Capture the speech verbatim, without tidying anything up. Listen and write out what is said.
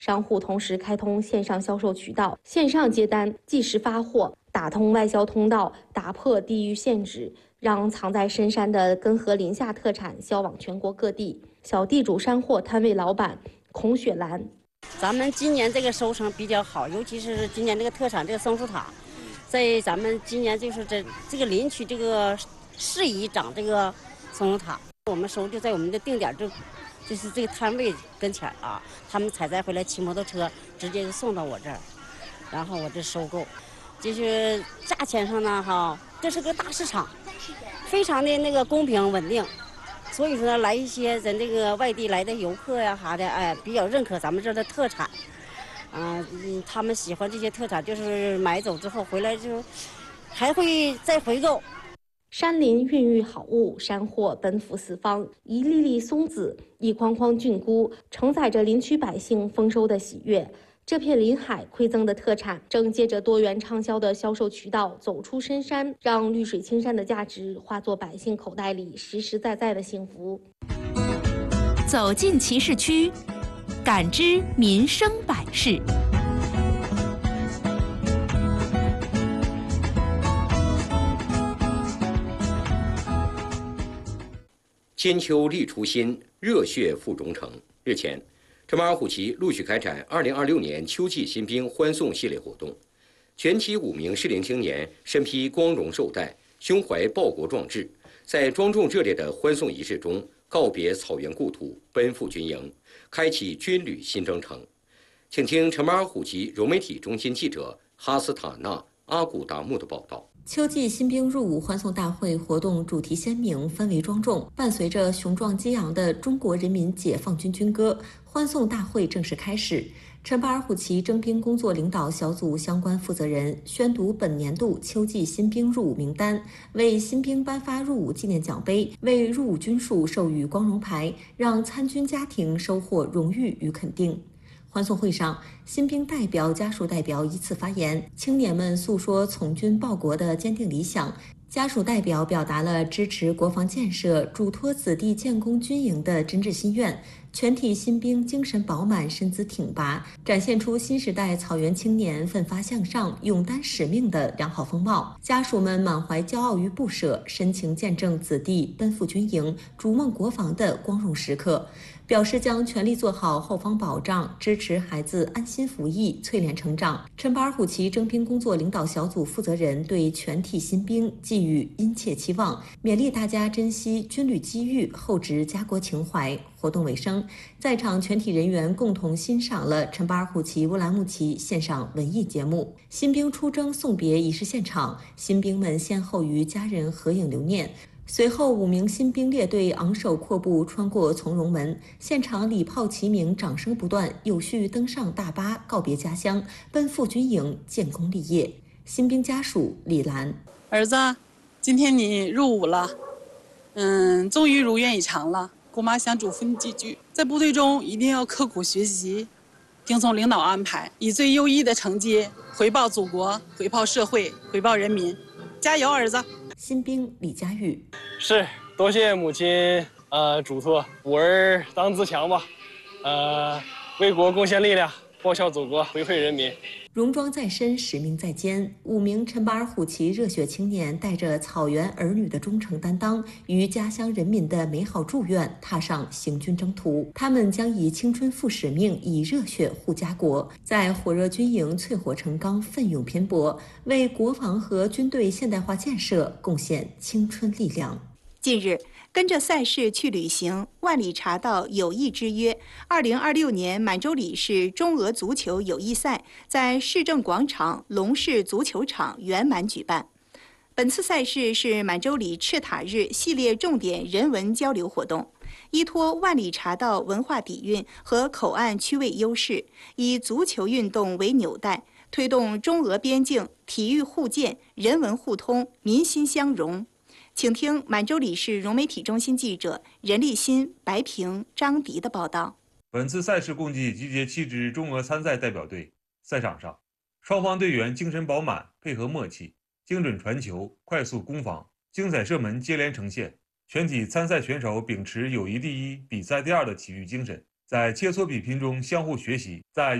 商户同时开通线上销售渠道，线上接单，即时发货，打通外销通道，打破地域限制，让藏在深山的根河林下特产销往全国各地。小地主山货摊位老板孔雪兰， 咱们今年这个收成比较好，尤其是今年这个特产这个松树塔，在咱们今年就是这这个林区这个适宜长这个松树塔，我们收就在我们的定点就。就是这个摊位跟前啊，他们采摘回来骑摩托车直接就送到我这儿，然后我这收购，就是价钱上呢哈，这是个大市场，非常的那个公平稳定，所以说呢，来一些人这个外地来的游客呀啥的，哎，比较认可咱们这儿的特产，啊、嗯，他们喜欢这些特产，就是买走之后回来就还会再回购。 山林孕育好物，山货奔赴四方，一粒粒松子，一筐筐菌菇，承载着林区百姓丰收的喜悦。这片林海馈赠的特产，正借着多元畅销的销售渠道走出深山，让绿水青山的价值化作百姓口袋里实实在在的幸福。 走进集市区，感知民生百事。 千秋立初心，热血赴忠诚。日前，陈马尔虎旗陆续开展二零二六年秋季新兵欢送系列活动，全体五名适龄青年身披光荣绶带，胸怀报国壮志，在庄重热烈的欢送仪式中告别草原故土，奔赴军营，开启军旅新征程。请听陈马尔虎旗融媒体中心记者哈斯塔纳阿古达木的报道。 秋季新兵入伍欢送大会活动主题鲜明，氛围庄重，伴随着雄壮激昂的中国人民解放军军歌，欢送大会正式开始。陈巴尔虎旗征兵工作领导小组相关负责人宣读本年度秋季新兵入伍名单，为新兵颁发入伍纪念奖杯，为入伍军属授予光荣牌，让参军家庭收获荣誉与肯定。欢送会上，新兵代表、家属代表依次发言，青年们诉说从军报国的坚定理想，家属代表表达了支持国防建设、嘱托子弟建功军营的真挚心愿。全体新兵精神饱满，身姿挺拔，展现出新时代草原青年奋发向上、勇担使命的良好风貌。家属们满怀骄傲与不舍，深情见证子弟奔赴军营、逐梦国防的光荣时刻，表示将全力做好后方保障，支持孩子安心服役、淬炼成长。陈巴尔虎旗征兵工作领导小组负责人对全体新兵寄予殷切期望，勉励大家珍惜军旅机遇，厚植家国情怀。活动尾声，在场全体人员共同欣赏了陈巴尔虎旗乌兰牧旗线上文艺节目。新兵出征送别仪式现场，新兵们先后与家人合影留念。随后，五名新兵列队昂首阔步穿过从容门，现场礼炮齐鸣，掌声不断，有序登上大巴告别家乡，奔赴军营建功立业。新兵家属李兰： 儿子，今天你入伍了，嗯，终于如愿以偿了。姑妈想嘱咐你几句，在部队中一定要刻苦学习，听从领导安排，以最优异的成绩回报祖国、回报社会、回报人民。加油，儿子！ 新兵李佳玉： 是，多谢母亲呃嘱托，五儿当自强吧，呃，为国贡献力量，报效祖国，回馈人民。 戎装在身，使命在肩。五名陈巴尔虎旗热血青年带着草原儿女的忠诚担当与家乡人民的美好祝愿，踏上行军征途。他们将以青春赴使命，以热血护家国，在火热军营淬火成钢，奋勇拼搏，为国防和军队现代化建设贡献青春力量。 近日，跟着赛事去旅行，万里茶道友谊之约二零二六年满洲里市中俄足球友谊赛在市政广场龙氏足球场圆满举办。本次赛事是满洲里赤塔日系列重点人文交流活动，依托万里茶道文化底蕴和口岸区位优势，以足球运动为纽带，推动中俄边境体育互鉴、人文互通、民心相融。请听满洲里市融媒体中心记者任立新、白平、张迪的报道。 本次赛事共计集结七支中俄参赛代表队，赛场上，双方队员精神饱满，配合默契，精准传球，快速攻防，精彩射门接连呈现。全体参赛选手秉持友谊第一、比赛第二的体育精神， 在切磋比拼中相互学习，在